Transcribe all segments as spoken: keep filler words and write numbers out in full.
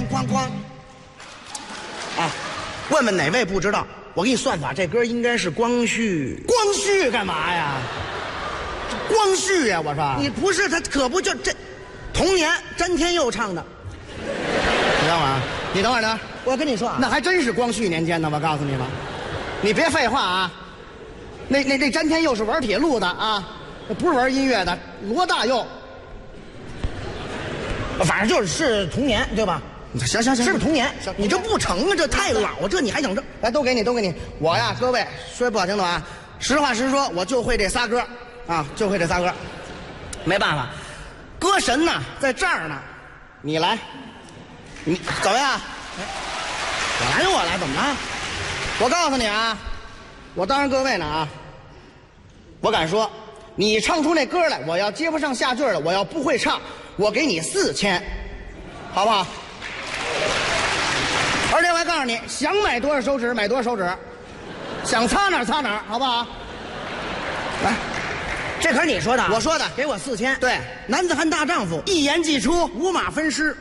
哐哐。啊，问问哪位不知道？我给你算法，这歌应该是光绪。 光绪干嘛呀？光绪呀！我说你不是他，可不就这？童年詹天佑唱的。 你等会儿啊，你等会儿呢。 我跟你说啊， 那还真是光绪年间的，我告诉你吧，你别废话啊。那那那詹天佑是玩铁路的啊，不是玩音乐的。罗大佑， 反正就是是童年，对吧？ 行行行， 是不是童年？你这不成啊，这太老，这你还整这？ 来，都给你，都给你。我呀，各位说不好听的啊，实话实说，我就会这仨歌啊，就会这仨歌。没办法，歌神呢在这儿呢，你来，你怎么样？ 我来，我来，怎么了？ 我告诉你啊，我当着各位呢啊，我敢说，你唱出那歌来，我要接不上下句了，我要不会唱，我给你四千，好不好？而且我还告诉你，想买多少手指买多少手指，想擦哪儿擦哪儿，好不好？来， 这可是你说的， 我说的， 给我四千。 对， 男子汉大丈夫， 一言既出， 五马分尸。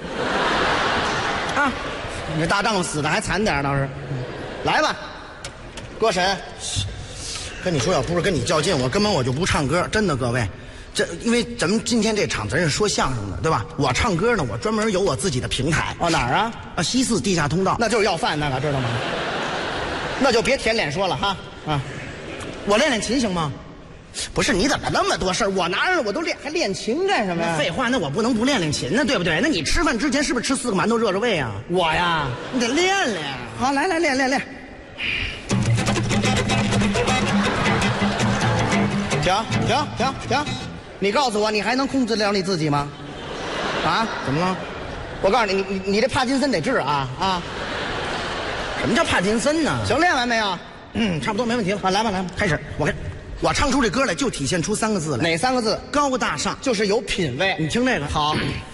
啊， 你这大丈夫死的还惨点倒是。来吧，歌神。 跟你说，要不是跟你较劲，我根本我就不唱歌，真的，各位。这因为咱们今天这场咱是说相声的，对吧？我唱歌呢，我专门有我自己的平台。 哦，哪儿啊？ 啊，西四地下通道， 那就是要饭那个，知道吗？那就别舔脸说了哈啊！ 我练练琴行吗？ 不是，你怎么那么多事儿？我拿着我都练，还练琴干什么呀？ 废话，那我不能不练练琴呢，对不对？那你吃饭之前是不是吃四个馒头热热胃啊？ 我呀， 你得练练。 好，来来练练练。停停停停！你告诉我，你还能控制得了你自己吗？啊？ 怎么了？ 我告诉你，你你你这帕金森得治啊啊！ 什么叫帕金森呢？ 行，练完没有？ 嗯，差不多没问题了。 啊，来吧来吧， 开始。我跟，我唱出这歌来就体现出三个字来。 哪三个字？ 高大上， 就是有品位。 你听这个。 好。